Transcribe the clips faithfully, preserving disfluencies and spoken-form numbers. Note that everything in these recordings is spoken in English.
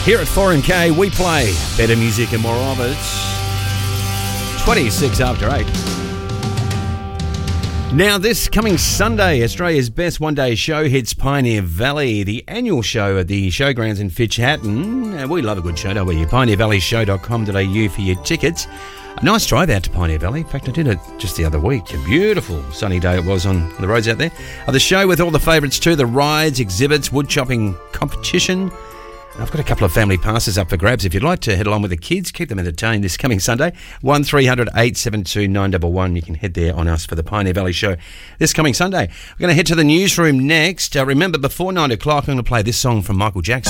Here at four M K, we play better music and more of it. twenty-six after eight. Now, this coming Sunday, Australia's best one-day show hits Pioneer Valley, the annual show at the Showgrounds in Fitch Hatton. And we love a good show, don't we? pioneer valley show dot com dot a u for your tickets. A nice drive out to Pioneer Valley. In fact, I did it just the other week. A beautiful sunny day it was on the roads out there. Uh, the show with all the favourites too, the rides, exhibits, wood chopping competition. I've got a couple of family passes up for grabs. If you'd like to head along with the kids, keep them entertained this coming Sunday. one three hundred eight seven two nine one one. You can head there on us for the Pioneer Valley Show this coming Sunday. We're going to head to the newsroom next. Uh, remember, before nine o'clock, I'm going to play this song from Michael Jackson.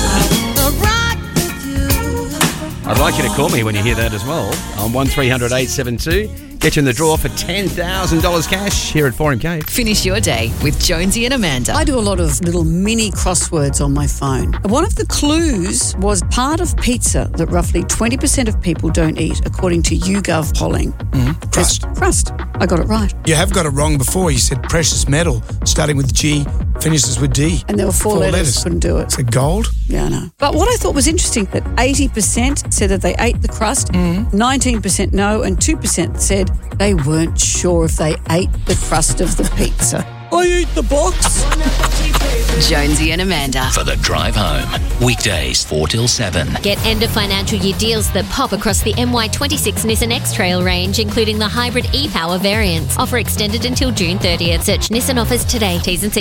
I'd like you to call me when you hear that as well on one three hundred eight seven two. Get you in the draw for ten thousand dollars cash here at four M K. Finish your day with Jonesy and Amanda. I do a lot of little mini crosswords on my phone. One of the clues was part of pizza that roughly twenty percent of people don't eat, according to YouGov polling. Mm-hmm. Crust. It's crust. I got it right. You have got it wrong before. You said precious metal, starting with G, finishes with D. And there were four, four letters. letters. Couldn't do it. Is it gold? Yeah, I know. But what I thought was interesting, that eighty percent said that they ate the crust, Mm-hmm. nineteen percent no, and two percent said they weren't sure if they ate the crust of the pizza. I eat the box. Jonesy and Amanda. For the drive home. Weekdays four till seven. Get end of financial year deals that pop across the M Y twenty-six Nissan X-Trail range, including the hybrid e-Power variants. Offer extended until June thirtieth. Search Nissan offers today. T's and C's